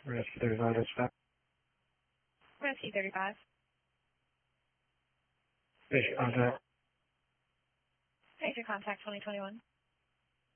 Rescue 35, that's back. Rescue 35. Basic contact. Major contact 2021.